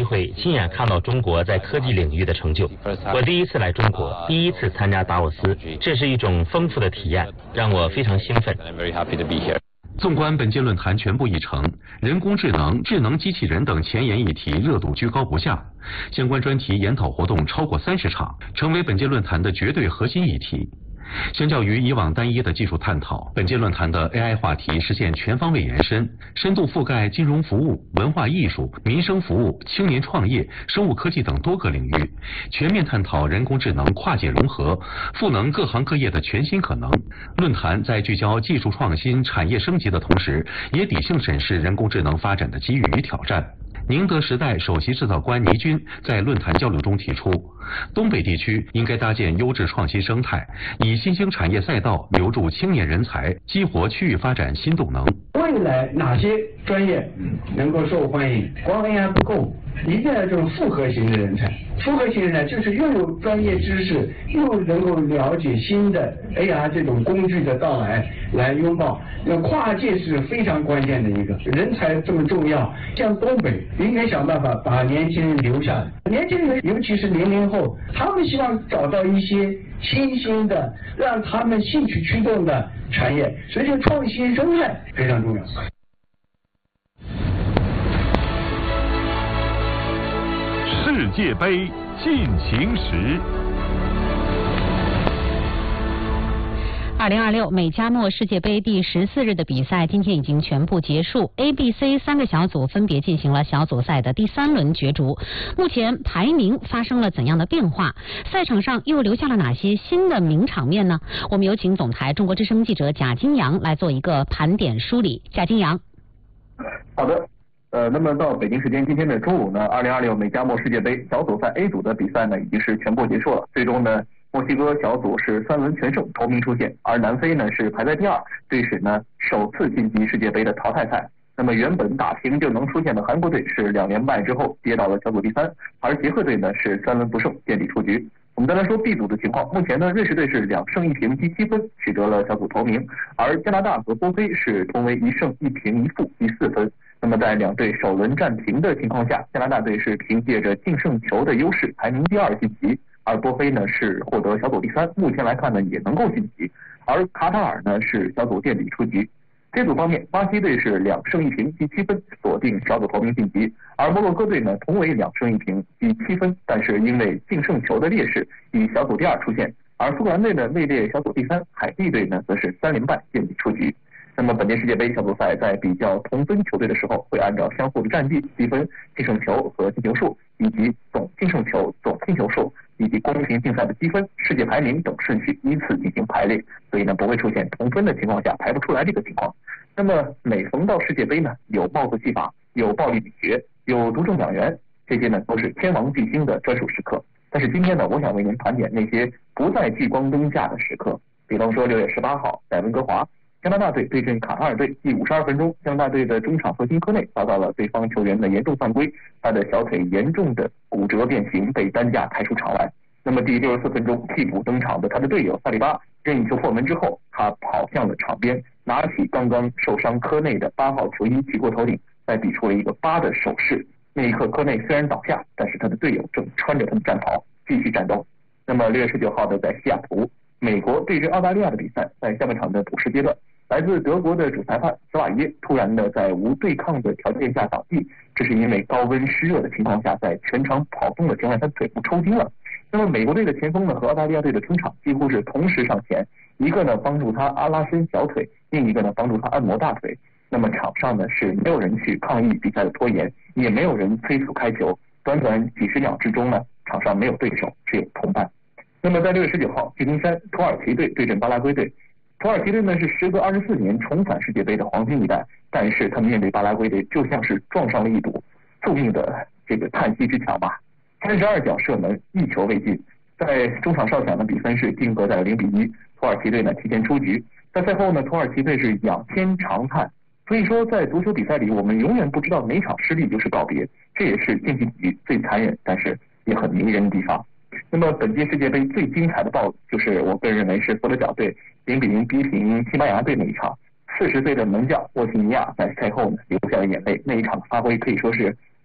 会亲眼看到中国在科技领域的成就。我第一次来中国，第一次参加达沃斯，这是一种丰富的体验，让我非常兴奋。 纵观本届论坛全部议程，人工智能、智能机器人等前沿议题热度居高不下，相关专题研讨活动超过30场，成为本届论坛的绝对核心议题。相较于以往单一的技术探讨，本届论坛的 AI 话题实现全方位延伸，深度覆盖金融服务、文化艺术、民生服务、青年创业、生物科技等多个领域，全面探讨人工智能跨界融合，赋能各行各业的全新可能。论坛在聚焦技术创新、产业升级的同时，也理性审视人工智能发展的机遇与挑战。宁德时代首席制造官倪军在论坛交流中提出，东北地区应该搭建优质创新生态，以新兴产业赛道留住青年人才，激活区域发展新动能。 未来哪些专业能够受欢迎？光 AI 不够，一定要这种复合型的人才。复合型人才就是又有专业知识，又能够了解新的 AI 这种工具的到来，来拥抱。那跨界是非常关键的一个人才这么重要。像东北应该想办法把年轻人留下来，年轻人尤其是00后，他们希望找到一些新兴的让他们兴趣驱动的产业，所以这创新生态非常重要。 世界杯进行时。 2026美加墨世界杯第14日的比赛今天已经全部结束 ，A、B、C 3个小组分别进行了小组赛的第3轮角逐。目前排名发生了怎样的变化？赛场上又留下了哪些新的名场面呢？我们有请总台中国之声记者贾金阳来做一个盘点梳理。贾金阳， 好的。那么到北京时间今天的中午呢，2026美加墨世界杯小组赛 A 组的比赛呢已经是全部结束了。最终呢，墨西哥小组是3轮全胜头名出现，而南非呢是排在第2，队史呢首次晋级世界杯的淘汰赛。那么原本打平就能出现的韩国队是2连败之后跌到了小组第3，而捷克队呢是3轮不胜垫底出局。我们再来说 B 组的情况，目前呢瑞士队是2胜1平积7分，取得了小组头名，而加拿大和波菲是同为1胜1平1负积4分。那么在两队首轮战平的情况下，加拿大队是凭借着净胜球的优势排名第2晋级，而波菲呢是获得小组第3，目前来看呢也能够晋级，而卡塔尔呢是小组垫底出局。这组方面，巴西队是2胜1平积7分，锁定小组头名晋级，而摩洛哥队呢同为2胜1平积7分，但是因为净胜球的劣势以小组第2出现，而苏格兰队呢位列小组第3，海地队呢则是3连败垫底出局。那么本届世界杯小组赛在比较同分球队的时候，会按照相互的战绩、积分、净胜球和进球数，以及总净胜球、总进球数以及公平竞赛的积分、世界排名等顺序依次进行排列，所以呢不会出现同分的情况下排不出来这个情况。那么每逢到世界杯呢，有帽子戏法，有暴力比决，有独中奖员，这些呢都是天王巨星的专属时刻。但是今天呢，我想为您盘点那些不在聚光灯下的时刻，比方说6月18号在温哥华，加拿大队对阵卡塔尔队，第52分钟，加拿大队的中场核心科内遭到了对方球员的严重犯规，他的小腿严重的骨折变形，被担架开出场外。那么第64分钟，替补登场的他的队友萨利巴任意球破门之后，他跑向了场边，拿起刚刚受伤科内的8号球衣举过头顶，再比出了一个8的手势。那一刻，科内虽然倒下，但是他的队友正穿着他的战袍继续战斗。那么6月19号的在西雅图，美国对阵澳大利亚的比赛，在下半场的补时阶段，来自德国的主裁判斯瓦耶突然的在无对抗的条件下倒地，这是因为高温湿热的情况下，在全场跑动的情况下，他腿部抽筋了。那么美国队的前锋呢和澳大利亚队的中场几乎是同时上前，一个呢帮助他拉伸小腿，另一个呢帮助他按摩大腿。那么场上呢是没有人去抗议比赛的拖延，也没有人催促开球，短短几十秒之中呢，场上没有对手，只有同伴。那么在6月19号，旧金山土耳其队对阵巴拉圭队。土耳其队呢是时隔24年重返世界杯的黄金一代，但是他们面对巴拉圭队就像是撞上了一堵宿命的这个叹息之墙吧。32脚射门，1球未进，在中场哨响的比分是定格在了0-1，土耳其队呢提前出局。在赛后呢，土耳其队是仰天长叹。所以说，在足球比赛里，我们永远不知道哪场失利就是告别，这也是竞技体育最残忍，但是也很迷人的地方。那么本届世界杯最精彩的报就是我个人认为是佛罗角队0-0逼平西班牙队那一场。40岁的门将沃西尼亚在赛后呢流下了眼泪，那一场的发挥可以说是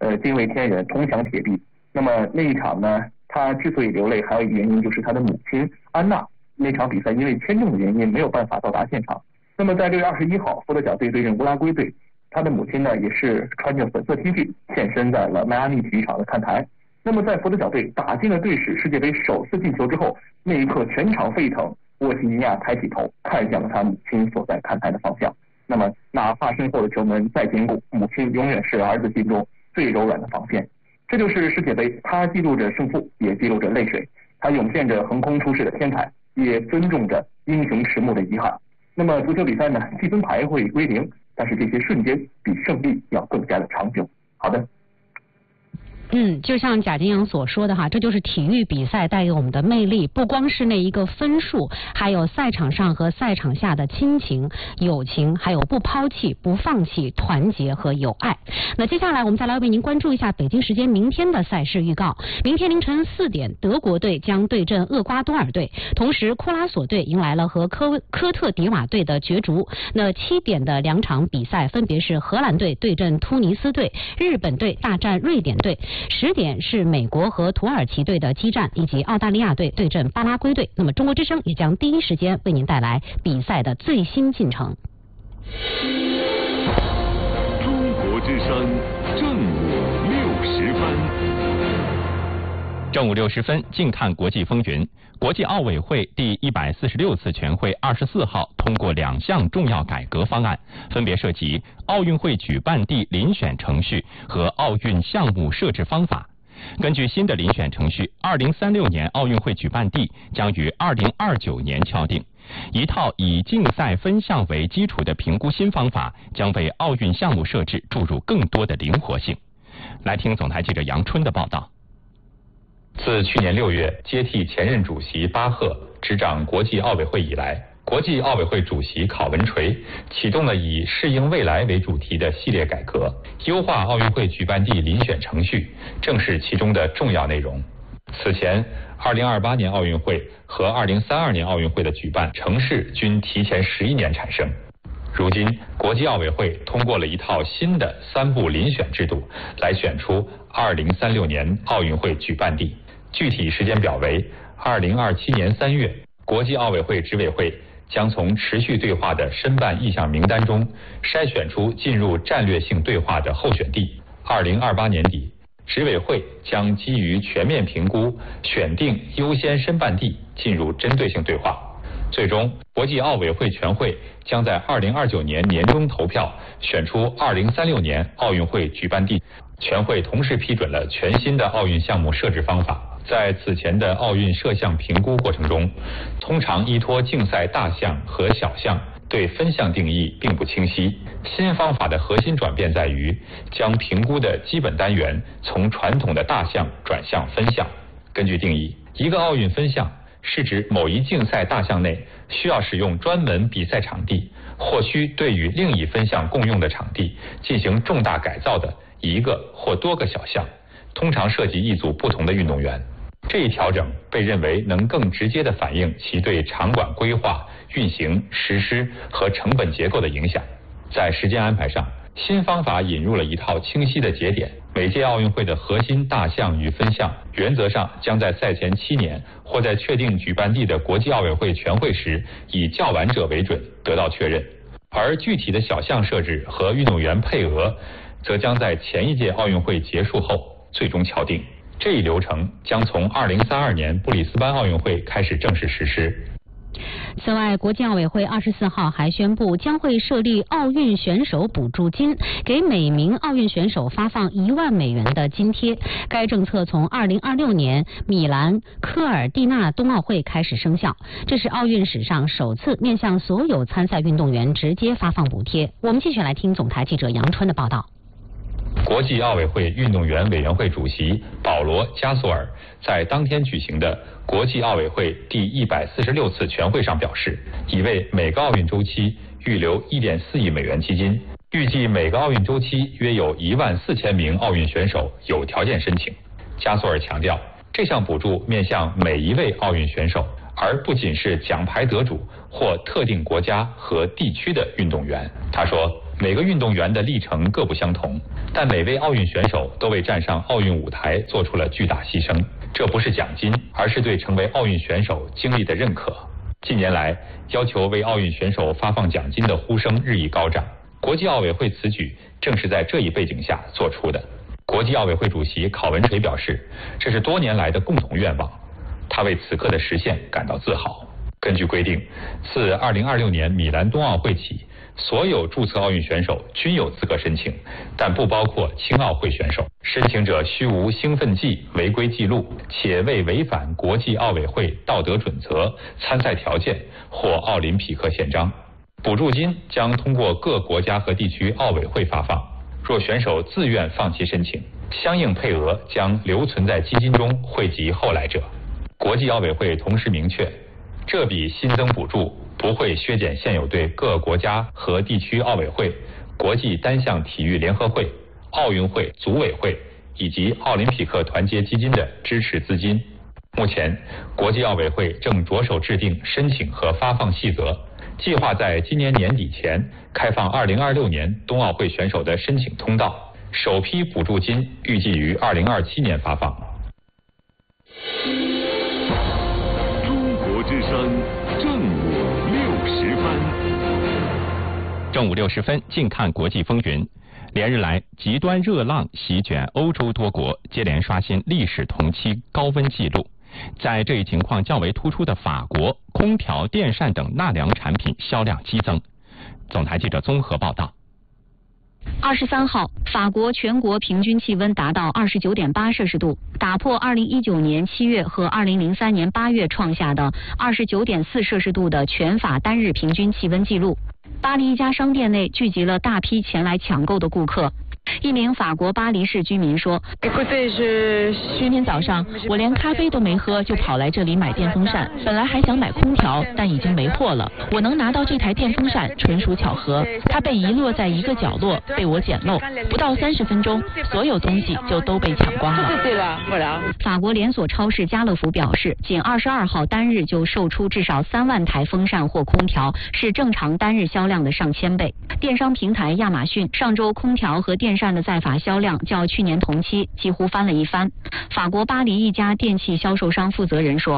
惊为天人，铜墙铁壁。那么那一场呢，他之所以流泪，还有一个原因就是他的母亲安娜那场比赛因为签证的原因没有办法到达现场。那么在6月21号，佛得角队对阵乌拉圭队，他的母亲呢也是穿着粉色 T 恤现身在了迈阿密体育场的看台。那么在佛得角队打进了队史世界杯首次进球之后，那一刻全场沸腾，沃西尼亚抬起头看向了他母亲所在看台的方向。那么哪怕身后的球门再坚固，母亲永远是儿子心中最柔软的防线。这就是世界杯，它记录着胜负，也记录着泪水，它涌现着横空出世的天才，也尊重着英雄迟暮的遗憾。那么足球比赛呢，积分牌会归零，但是这些瞬间比胜利要更加的长久。好的。 就像贾金阳所说的哈，这就是体育比赛带给我们的魅力，不光是那一个分数，还有赛场上和赛场下的亲情、友情，还有不抛弃、不放弃、团结和友爱。那接下来我们再来为您关注一下北京时间明天的赛事预告。明天凌晨4点，德国队将对阵厄瓜多尔队，同时库拉索队迎来了和科特迪瓦队的角逐。那7点的2场比赛分别是荷兰队对阵突尼斯队，日本队大战瑞典队。10点是美国和土耳其队的激战，以及澳大利亚队对阵巴拉圭队。那么中国之声也将第一时间为您带来比赛的最新进程。 中国之声正午60分。 正午60分，静看国际风云。国际奥委会第146次全会24号通过2项重要改革方案，分别涉及奥运会举办地遴选程序和奥运项目设置方法。根据新的遴选程序，2036年奥运会举办地将于2029年敲定。一套以竞赛分项为基础的评估新方法，将为奥运项目设置注入更多的灵活性。来听总台记者杨春的报道。 自去年6月接替前任主席巴赫执掌国际奥委会以来，国际奥委会主席考文垂启动了以适应未来为主题的系列改革，优化奥运会举办地遴选程序正是其中的重要内容。此前2028年奥运会和2032年奥运会的举办程式均提前11年产生。如今国际奥委会通过了一套新的3步遴选制度，来选出2036年奥运会举办地。具体时间表为2027年3月，国际奥委会执委会将从持续对话的申办意向名单中筛选出进入战略性对话的候选地。2028年底，执委会将基于全面评估选定优先申办地，进入针对性对话。最终，国际奥委会全会将在2029年年中投票选出2036年奥运会举办地。全会同时批准了全新的奥运项目设置方法。在此前的奥运设项评估过程中，通常依托竞赛大项和小项，对分项定义并不清晰。新方法的核心转变在于将评估的基本单元从传统的大项转向分项。根据定义，一个奥运分项是指某一竞赛大项内需要使用专门比赛场地，或需对与另一分项共用的场地进行重大改造的一个或多个小项，通常涉及一组不同的运动员。这一调整被认为能更直接地反映其对场馆规划、运行、实施和成本结构的影响。在时间安排上，新方法引入了一套清晰的节点，每届奥运会的核心大项与分项原则上将在赛前7年或在确定举办地的国际奥委会全会时以较晚者为准得到确认，而具体的小项设置和运动员配额则将在前一届奥运会结束后最终敲定。这一流程将从2032年布里斯班奥运会开始正式实施。 此外，国际奥委会24号还宣布将会设立奥运选手补助金，给每名奥运选手发放1万美元的津贴。该政策从2026年米兰科尔蒂纳冬奥会开始生效，这是奥运史上首次面向所有参赛运动员直接发放补贴。我们继续来听总台记者杨春的报道。 国际奥委会运动员委员会主席保罗·加索尔在当天举行的国际奥委会第146次全会上表示，已为每个奥运周期预留1.4亿美元基金，预计每个奥运周期约有14000名奥运选手有条件申请。加索尔强调，这项补助面向每一位奥运选手，而不仅是奖牌得主或特定国家和地区的运动员。他说， 每个运动员的历程各不相同，但每位奥运选手都为站上奥运舞台做出了巨大牺牲。这不是奖金，而是对成为奥运选手经历的认可。近年来，要求为奥运选手发放奖金的呼声日益高涨。国际奥委会此举正是在这一背景下做出的。国际奥委会主席考文垂表示，这是多年来的共同愿望，他为此刻的实现感到自豪。根据规定，自2026年米兰冬奥会起，所有注册奥运选手均有资格申请，但不包括青奥会选手。申请者须无兴奋剂、违规记录，且未违反国际奥委会道德准则、参赛条件或奥林匹克宪章。补助金将通过各国家和地区奥委会发放。若选手自愿放弃申请，相应配额将留存在基金中惠及后来者。国际奥委会同时明确，这笔新增补助不会削减现有对各国家和地区奥委会、国际单项体育联合会、奥运会组委会以及奥林匹克团结基金的支持资金。目前，国际奥委会正着手制定申请和发放细则，计划在今年年底前开放2026年冬奥会选手的申请通道，首批补助金预计于2027年发放。 中国之声正午60分。 正午60分，近看国际风云。连日来，极端热浪席卷欧洲多国，接连刷新历史同期高温纪录。在这一情况较为突出的法国，空调、电扇等纳凉产品销量激增。总台记者综合报道。 23号，法国全国平均气温达到29.8摄氏度，打破2019年7月和2003年8月创下的29.4摄氏度的全法单日平均气温纪录。巴黎一家商店内聚集了大批前来抢购的顾客。一名法国巴黎市居民说：“ 今天早上我连咖啡都没喝，就跑来这里买电风扇。本来还想买空调，但已经没货了。我能拿到这台电风扇纯属巧合，它被遗落在一个角落，被我捡漏。不到30分钟，所有东西就都被抢光了。” 法国连锁超市家乐福表示，仅22号单日就售出至少3万台风扇或空调，是正常单日销量的上千倍。电商平台亚马逊上周空调和电扇的在法销量较去年同期几乎翻了一番。法国巴黎一家电器销售商负责人说：“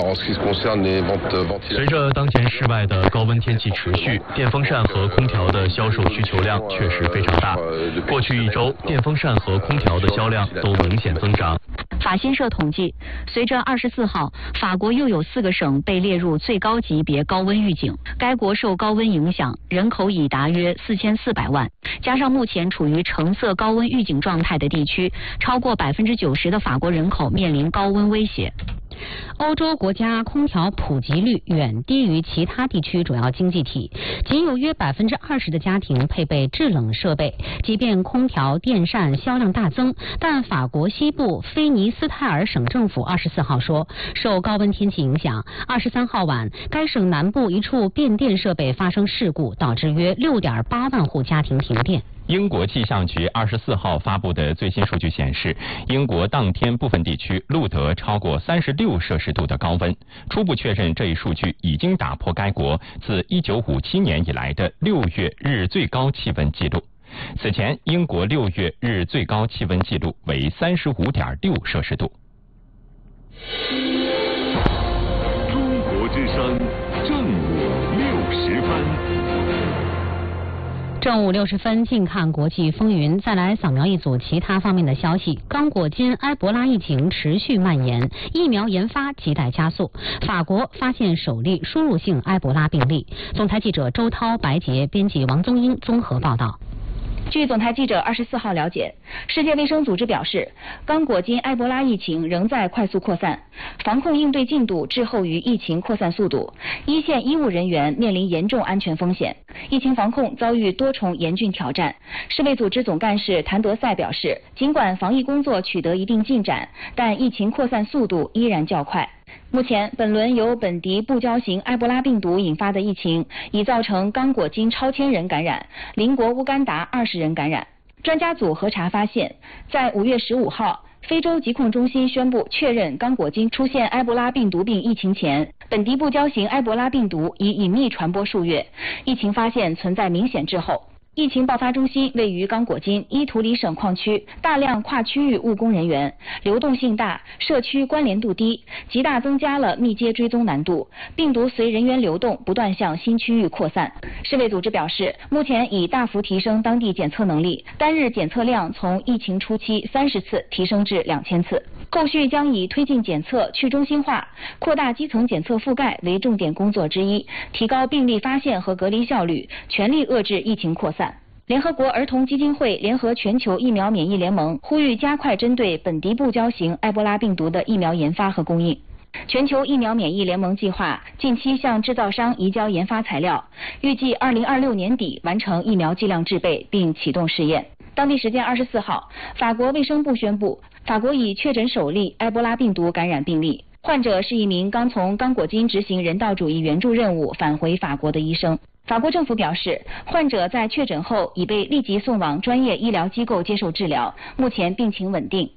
随着当前室外的高温天气持续，电风扇和空调的销售需求量确实非常大。过去一周，电风扇和空调的销量都明显增长。” 法新社统计，随着24号，法国又有4个省被列入最高级别高温预警。该国受高温影响，人口已达约4400万，加上目前处于橙色高温预警状态的地区，超过90%的法国人口面临高温威胁。 欧洲国家空调普及率远低于其他地区主要经济体，仅有约20%的家庭配备制冷设备。即便空调、电扇销量大增，但法国西部菲尼斯泰尔省政府24号说，受高温天气影响，23号晚，该省南部一处变电设备发生事故，导致约6.8万户家庭停电。 英国气象局24号发布的最新数据显示，英国当天部分地区录得超过36摄氏度的高温，初步确认这一数据已经打破该国自1957年以来的6月日最高气温纪录。此前，英国6月日最高气温纪录为35.6摄氏度。 中国之声正午60分。 正午60分，近看国际风云。再来扫描一组其他方面的消息。刚果金埃博拉疫情持续蔓延，疫苗研发亟待加速。法国发现首例输入性埃博拉病例。总台记者周涛、白洁，编辑王宗英综合报道。 据总台记者24号了解，世界卫生组织表示，刚果金埃博拉疫情仍在快速扩散，防控应对进度滞后于疫情扩散速度，一线医务人员面临严重安全风险，疫情防控遭遇多重严峻挑战。世卫组织总干事谭德赛表示，尽管防疫工作取得一定进展，但疫情扩散速度依然较快。目前，本轮由本地布胶型埃博拉病毒引发的疫情已造成刚果金超1000人感染，邻国乌干达20人感染。专家组核查发现，在5月15号，非洲疾控中心宣布确认刚果金出现埃博拉病毒病疫情前，本地布胶型埃博拉病毒已隐匿传播数月，疫情发现存在明显滞后。 疫情爆发中心位于刚果金伊图里省矿区，大量跨区域务工人员，流动性大，社区关联度低，极大增加了密接追踪难度。病毒随人员流动不断向新区域扩散。世卫组织表示，目前已大幅提升当地检测能力，单日检测量从疫情初期30次提升至2000次。后续将以推进检测去中心化、扩大基层检测覆盖为重点工作之一，提高病例发现和隔离效率，全力遏制疫情扩散。联合国儿童基金会联合全球疫苗免疫联盟呼吁加快针对本地布胶型埃博拉病毒的疫苗研发和供应。全球疫苗免疫联盟计划近期向制造商移交研发材料，预计2026年底完成疫苗剂量制备并启动试验。当地时间24号，法国卫生部宣布，法国已确诊首例埃博拉病毒感染病例，患者是一名刚从刚果金执行人道主义援助任务返回法国的医生。法国政府表示，患者在确诊后已被立即送往专业医疗机构接受治疗，目前病情稳定。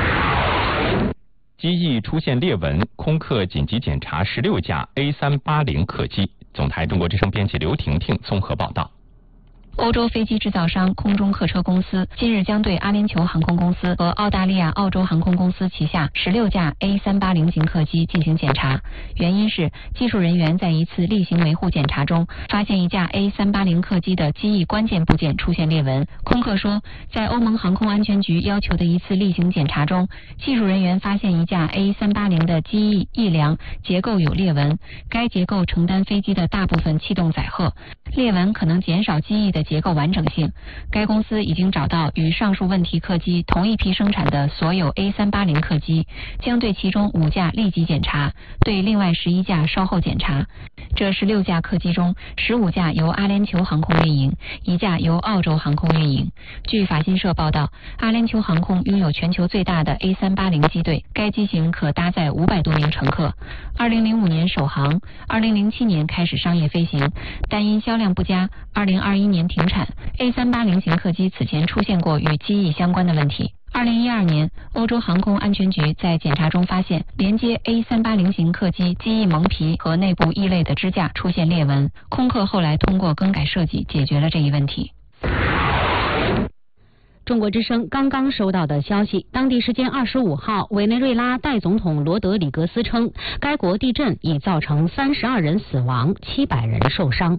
机翼出现裂纹，空客紧急检查16架 A380 客机。总台中国之声编辑刘婷婷综合报道。 欧洲飞机制造商空中客车公司近日将对阿联酋航空公司和澳大利亚澳洲航空公司旗下16架 A380 型客机进行检查，原因是技术人员在一次例行维护检查中发现一架 A380 客机的机翼关键部件出现裂纹。空客说，在欧盟航空安全局要求的一次例行检查中，技术人员发现一架 A380 的机翼翼梁结构有裂纹，该结构承担飞机的大部分气动载荷，裂纹可能减少机翼的结构完整性。该公司已经找到与上述问题客机同一批生产的所有 A380 客机，将对其中5架立即检查，对另外11架稍后检查。这16架客机中，15架由阿联酋航空运营，1架由澳洲航空运营。据法新社报道，阿联酋航空拥有全球最大的 A380 机队，该机型可搭载500多名乘客。2005年首航，2007年开始商业飞行，但因销量不佳，2021年停产。A380 型客机此前出现过与机翼相关的问题。2012年，欧洲航空安全局在检查中发现，连接 A380 型客机机翼蒙皮和内部翼类的支架出现裂纹。空客后来通过更改设计解决了这一问题。 中国之声刚刚收到的消息，当地时间25号，委内瑞拉代总统罗德里格斯称，该国地震已造成32人死亡，700人受伤。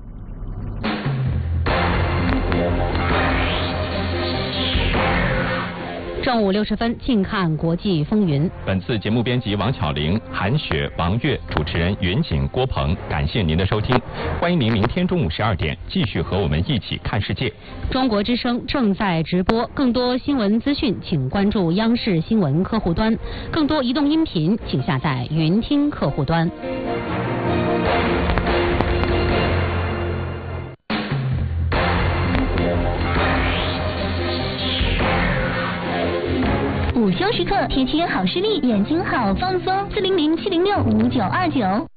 正午60分，近看国际风云。 本次节目编辑王巧玲、韩雪、王悦，主持人云锦、郭鹏。感谢您的收听，欢迎您明天中午12点继续和我们一起看世界。 中国之声正在直播，更多新闻资讯请关注央视新闻客户端，更多移动音频请下载云听客户端。 午休时刻，贴贴好视力，眼睛好放松。400-706-5929。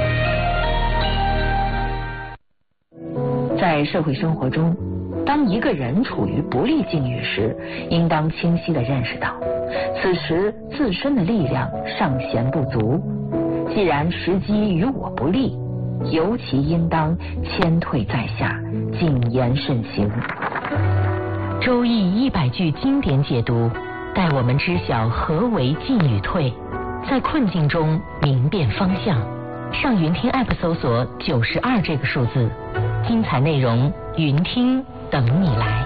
在社会生活中，当一个人处于不利境遇时，应当清晰地认识到，此时自身的力量尚显不足。既然时机与我不利，尤其应当谦退在下，谨言慎行。 周易100句经典解读，带我们知晓何为进与退，在困境中明辨方向。上云听 App 搜索92这个数字，精彩内容云听等你来。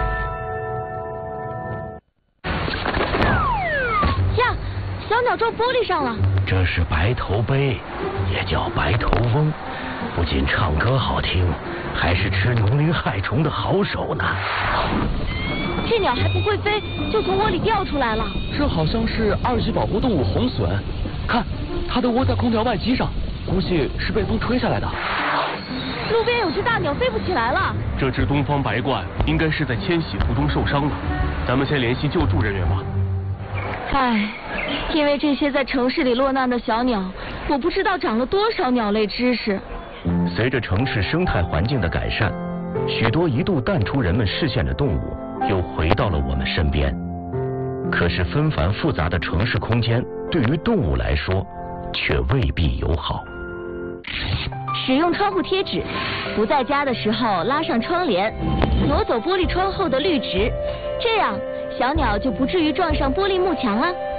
呀，小鸟撞玻璃上了。 这是白头鹎，也叫白头翁，不仅唱歌好听，还是吃农林害虫的好手呢。 这鸟还不会飞，就从窝里掉出来了。 这好像是2级保护动物红隼，看，它的窝在空调外机上，估计是被风吹下来的。 路边有只大鸟飞不起来了。 这只东方白鹳应该是在迁徙途中受伤了，咱们先联系救助人员吧。 唉，因为这些在城市里落难的小鸟，我不知道长了多少鸟类知识。 随着城市生态环境的改善，许多一度淡出人们视线的动物又回到了我们身边。可是纷繁复杂的城市空间对于动物来说却未必友好。 使用窗户贴纸，不在家的时候拉上窗帘， 挪走玻璃窗后的绿植，这样小鸟就不至于撞上玻璃幕墙了。